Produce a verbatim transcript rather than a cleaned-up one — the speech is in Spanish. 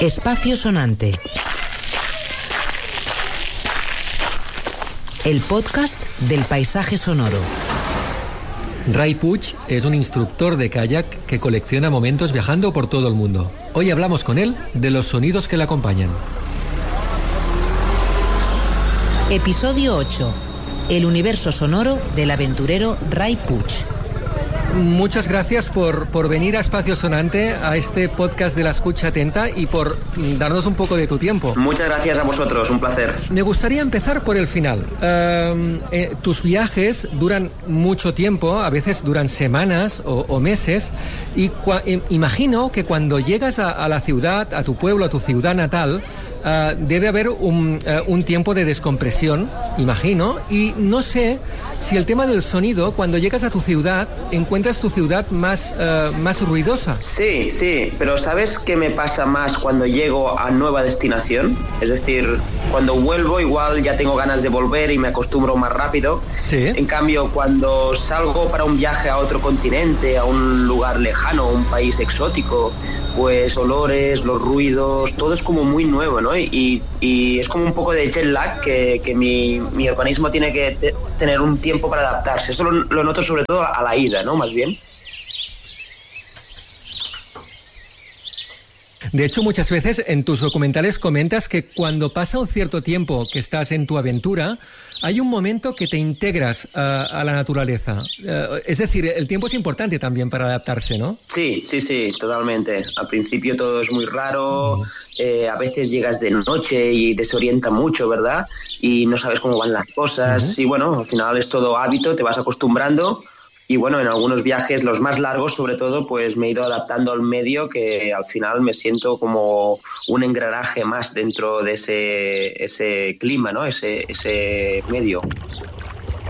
Espacio Sonante. El podcast del paisaje sonoro. Ray Puig es un instructor de kayak que colecciona momentos viajando por todo el mundo. Hoy hablamos con él de los sonidos que le acompañan. Episodio ocho. El universo sonoro del aventurero Ray Puig. Muchas gracias por, por venir a Espacio Sonante, a este podcast de la escucha atenta y por darnos un poco de tu tiempo. Muchas gracias a vosotros, un placer. Me gustaría empezar por el final. Uh, eh, tus viajes duran mucho tiempo, a veces duran semanas o, o meses, y cua- eh, imagino que cuando llegas a, a la ciudad, a tu pueblo, a tu ciudad natal, Uh, debe haber un, uh, un tiempo de descompresión, imagino, y no sé si el tema del sonido, cuando llegas a tu ciudad, encuentras tu ciudad más, uh, más ruidosa. Sí, sí, pero ¿sabes qué me pasa más cuando llego a nueva destinación? Es decir, cuando vuelvo igual ya tengo ganas de volver y me acostumbro más rápido. Sí. En cambio, cuando salgo para un viaje a otro continente, a un lugar lejano, un país exótico, pues olores, los ruidos, todo es como muy nuevo, ¿no? Y, y es como un poco de jet lag que, que mi, mi organismo tiene que te, tener un tiempo para adaptarse. Esto lo, lo noto sobre todo a la ida, ¿no? Más bien. De hecho, muchas veces en tus documentales comentas que cuando pasa un cierto tiempo que estás en tu aventura, hay un momento que te integras a, a la naturaleza. Uh, es decir, el tiempo es importante también para adaptarse, ¿no? Sí, sí, sí, totalmente. Al principio todo es muy raro, eh, a veces llegas de noche y desorienta mucho, ¿verdad? Y no sabes cómo van las cosas. Uh-huh. Y bueno, al final es todo hábito, te vas acostumbrando. Y bueno, en algunos viajes, los más largos sobre todo, pues me he ido adaptando al medio, que al final me siento como un engranaje más dentro de ese, ese clima, ¿no? Ese, ese medio.